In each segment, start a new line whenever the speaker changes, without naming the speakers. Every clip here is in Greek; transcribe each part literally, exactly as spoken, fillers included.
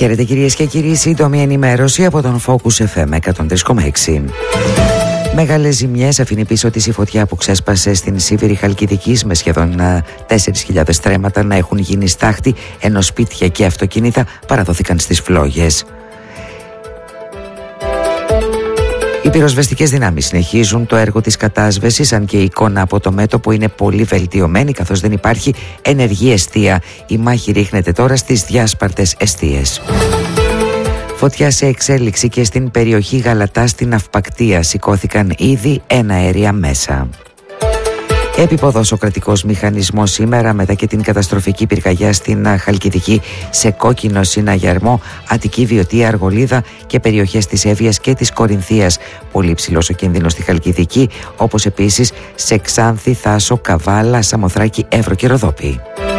Χαίρετε κυρίες και κύριοι, σύντομη ενημέρωση από τον Focus εφ εμ εκατόν τρία κόμμα έξι. Μεγάλες ζημιές αφήνει πίσω της η φωτιά που ξέσπασε στην Σίβηρη Χαλκιδικής, με σχεδόν τέσσερις χιλιάδες στρέμματα να έχουν γίνει στάχτη, ενώ σπίτια και αυτοκίνητα παραδόθηκαν στις φλόγες. Οι πυροσβεστικές δυνάμεις συνεχίζουν το έργο της κατάσβεσης, αν και η εικόνα από το μέτωπο είναι πολύ βελτιωμένη, καθώς δεν υπάρχει ενεργή εστία. Η μάχη ρίχνεται τώρα στις διάσπαρτες εστίες. Φωτιά σε εξέλιξη και στην περιοχή Γαλατά στην Ναυπακτία. Σηκώθηκαν ήδη εναέρια μέσα. Έπιποδος ο κρατικός μηχανισμός σήμερα, μετά και την καταστροφική πυρκαγιά στην Χαλκιδική, σε κόκκινο συναγερμό, Αττική, Βιωτία, Αργολίδα και περιοχές της Εύβοιας και της Κορινθίας. Πολύ ψηλός ο κίνδυνος στη Χαλκιδική, όπως επίσης σε Ξάνθη, Θάσο, Καβάλα, Σαμοθράκη, Εύρο και Ροδόπη.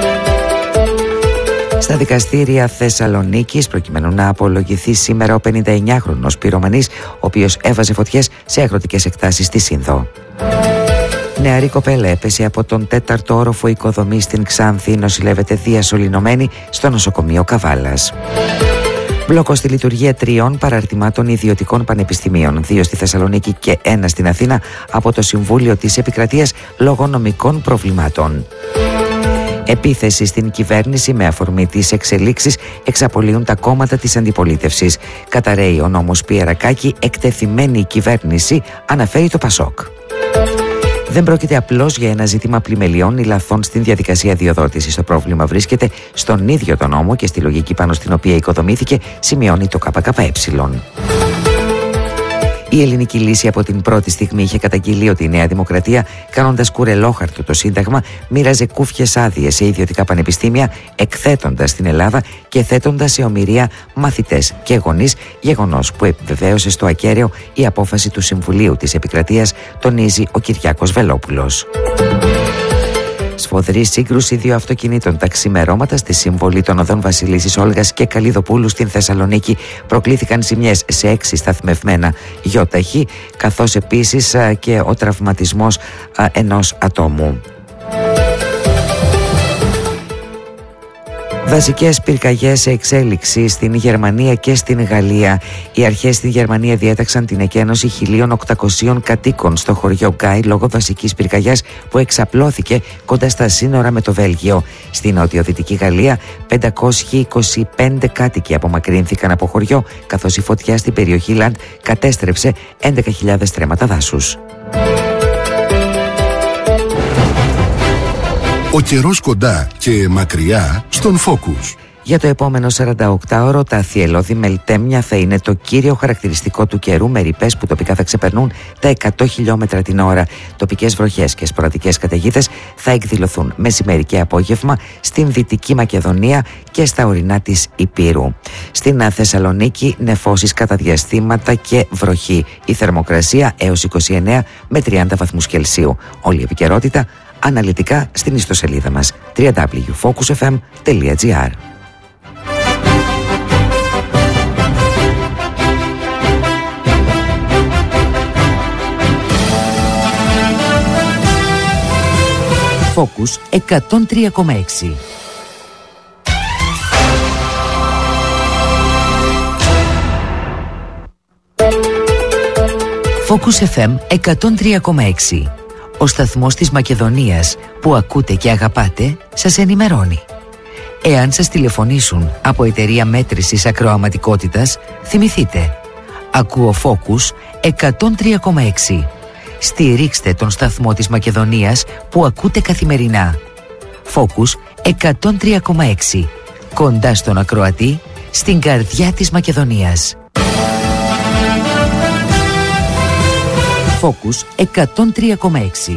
Στα δικαστήρια Θεσσαλονίκης, προκειμένου να απολογηθεί σήμερα ο πενηνταεννιάχρονος πυρομανής, ο οποίος έβαζε φωτιές σε αγροτικές εκτάσεις στη Σύνδο. Νεαρή κοπέλα έπεσε από τον τέταρτο όροφο οικοδομή στην Ξάνθη, νοσηλεύεται διασωληνωμένη στο νοσοκομείο Καβάλας. Μπλόκο στη λειτουργία τριών παραρτημάτων ιδιωτικών πανεπιστημίων, δύο στη Θεσσαλονίκη και ένα στην Αθήνα, από το Συμβούλιο της Επικρατείας λόγω νομικών προβλημάτων. Επίθεση στην κυβέρνηση με αφορμή τις εξελίξεις εξαπολύουν τα κόμματα της αντιπολίτευσης. Καταραίει ο νόμος Πιερακάκη, εκτεθειμένη η κυβέρνηση, αναφέρει το Πασόκ. Δεν πρόκειται απλώς για ένα ζήτημα πλημελιών ή λαθών στην διαδικασία διοδότησης. Το πρόβλημα βρίσκεται στον ίδιο τον νόμο και στη λογική πάνω στην οποία οικοδομήθηκε, σημειώνει το ΚΚΕ. Η ελληνική λύση από την πρώτη στιγμή είχε καταγγείλει ότι η Νέα Δημοκρατία, κάνοντας κουρελόχαρτο το Σύνταγμα, μοίραζε κούφιες άδειες σε ιδιωτικά πανεπιστήμια, εκθέτοντας την Ελλάδα και θέτοντας σε ομηρία μαθητές και γονείς, γεγονός που επιβεβαίωσε στο ακέραιο η απόφαση του Συμβουλίου της Επικρατείας, τονίζει ο Κυριάκος Βελόπουλος. Σφοδρή σύγκρουση δύο αυτοκινήτων τα ξημερώματα στη συμβολή των οδών Βασιλίσσης Όλγας και Καλλιδοπούλου στην Θεσσαλονίκη. Προκλήθηκαν ζημιές σε έξι σταθμευμένα γιοταχή, καθώς επίσης και ο τραυματισμός ενός ατόμου. Δασικές πυρκαγιές σε εξέλιξη στην Γερμανία και στην Γαλλία. Οι αρχές στη Γερμανία διέταξαν την εκένωση χίλια οκτακοσίων κατοίκων στο χωριό Γκάι λόγω δασικής πυρκαγιάς που εξαπλώθηκε κοντά στα σύνορα με το Βέλγιο. Στην νοτιοδυτική Γαλλία, πεντακόσιοι είκοσι πέντε κάτοικοι απομακρύνθηκαν από χωριό, καθώς η φωτιά στην περιοχή Λαντ κατέστρεψε έντεκα χιλιάδες στρέμματα δάσους.
Ο καιρός κοντά και μακριά στον Focus.
Για το επόμενο σαρανταοκτάωρο, τα θυελλώδη μελτέμια θα είναι το κύριο χαρακτηριστικό του καιρού, με ρηπές που τοπικά θα ξεπερνούν τα εκατό χιλιόμετρα την ώρα. Τοπικές βροχές και σποραδικές καταιγίδες θα εκδηλωθούν μεσημέρι και απόγευμα στην Δυτική Μακεδονία και στα ορεινά της Υπήρου. Στην Θεσσαλονίκη, νεφώσεις κατά διαστήματα και βροχή. Η θερμοκρασία έως είκοσι εννέα με τριάντα βαθμούς Κελσίου. Όλη η επικαιρότητα αναλυτικά στην ιστοσελίδα μας double-u double-u double-u τελεία focus f m τελεία g r. Focus εκατόν τρία κόμμα έξι. Focus εφ εμ εκατόν τρία κόμμα έξι. Ο σταθμός της Μακεδονίας που ακούτε και αγαπάτε σας ενημερώνει. Εάν σας τηλεφωνήσουν από εταιρεία μέτρησης ακροαματικότητας, θυμηθείτε. Ακούω Focus εκατόν τρία κόμμα έξι. Στηρίξτε τον σταθμό της Μακεδονίας που ακούτε καθημερινά. Focus εκατόν τρία κόμμα έξι. Κοντά στον ακροατή, στην καρδιά της Μακεδονίας. Focus εκατόν τρία κόμμα έξι.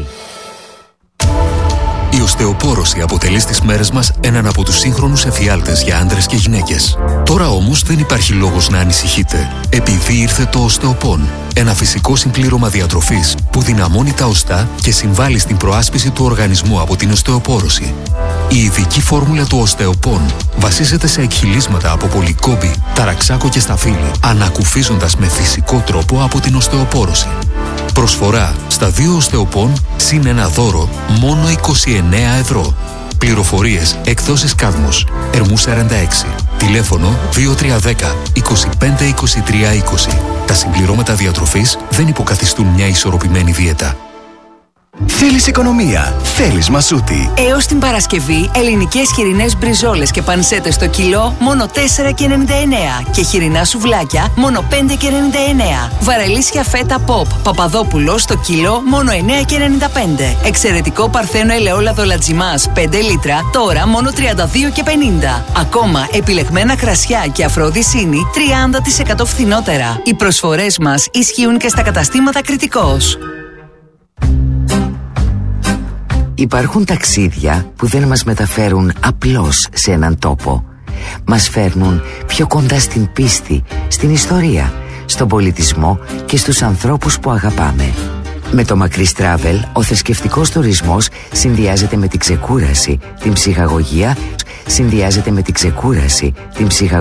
Η οστεοπόρωση αποτελεί στις μέρες μας έναν από τους σύγχρονους εφιάλτες για άντρες και γυναίκες. Τώρα όμως δεν υπάρχει λόγος να ανησυχείτε, επειδή ήρθε το Οστεοπόν, ένα φυσικό συμπλήρωμα διατροφής που δυναμώνει τα οστά και συμβάλλει στην προάσπιση του οργανισμού από την οστεοπόρωση. Η ειδική φόρμουλα του Οστεοπόν βασίζεται σε εκχυλίσματα από πολυκόμπη, ταραξάκο και σταφύλι, ανακουφίζοντας με φυσικό τρόπο από την οστεοπόρωση. Προσφορά στα δύο Οστεοπόν συν ένα δώρο μόνο είκοσι εννέα ευρώ. Πληροφορίες εκδόσεις Κάδμος, Ερμού σαράντα έξι. Τηλέφωνο δύο τρία ένα μηδέν είκοσι πέντε είκοσι τρία είκοσι. Τα συμπληρώματα διατροφής δεν υποκαθιστούν μια ισορροπημένη δίαιτα.
Θέλεις οικονομία, θέλεις Μασούτη.
Έως την Παρασκευή, ελληνικές χοιρινές μπριζόλες και πανσέτες στο κιλό μόνο τέσσερα και ενενήντα εννέα και χοιρινά σουβλάκια μόνο πέντε και ενενήντα εννέα. Βαρελίσια φέτα ποπ Παπαδόπουλο στο κιλό μόνο εννέα και ενενήντα πέντε. Εξαιρετικό παρθένο ελαιόλαδο λατζιμάς πέντε λίτρα τώρα μόνο τριάντα δύο και πενήντα. Ακόμα επιλεγμένα κρασιά και αφροδισίνη τριάντα τοις εκατό φθηνότερα. Οι προσφορές μας ισχύουν και στα καταστήματα Κρητικός.
Υπάρχουν ταξίδια που δεν μας μεταφέρουν απλώς σε έναν τόπο. Μας φέρνουν πιο κοντά στην πίστη, στην ιστορία, στον πολιτισμό και στους ανθρώπους που αγαπάμε. Με το Μακρύς Travel, ο θρησκευτικός τουρισμός συνδυάζεται με την ξεκούραση, την ψυχαγωγία, συνδυάζεται με την ξεκούραση, την ψυχαγωγία.